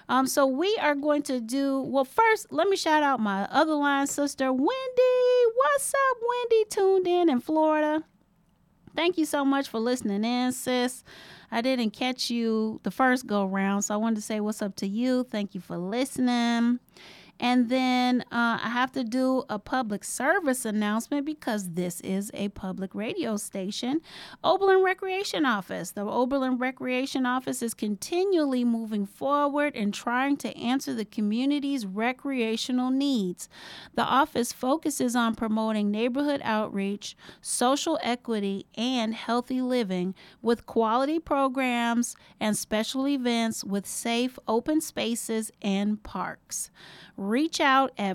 So we are going to do, well, first, let me shout out my other line sister, Wendy. What's up, Wendy? Tuned in Florida. Thank you so much for listening in, sis. I didn't catch you the first go round, so I wanted to say what's up to you. Thank you for listening. And then I have to do a public service announcement because this is a public radio station. Oberlin Recreation Office. The Oberlin Recreation Office is continually moving forward and trying to answer the community's recreational needs. The office focuses on promoting neighborhood outreach, social equity, and healthy living with quality programs and special events with safe open spaces and parks. Reach out at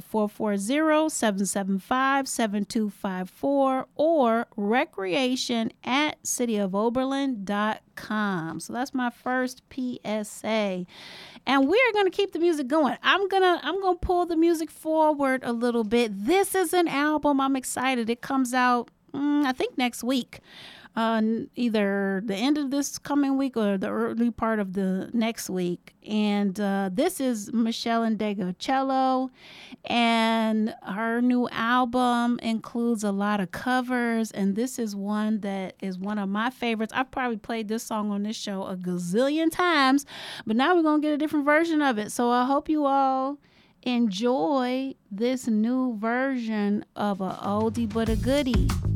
440-775-7254 or recreation@cityofoberlin.com. So that's my first PSA. And we're going to keep the music going. I'm going to pull the music forward a little bit. This is an album. I'm excited. It comes out I think next week. Either the end of this coming week or the early part of the next week. And this is Michelle Ndegeocello, and her new album includes a lot of covers, and this is one that is one of my favorites. I've probably played this song on this show a gazillion times, but now we're going to get a different version of it. So I hope you all enjoy this new version of a oldie but a goodie.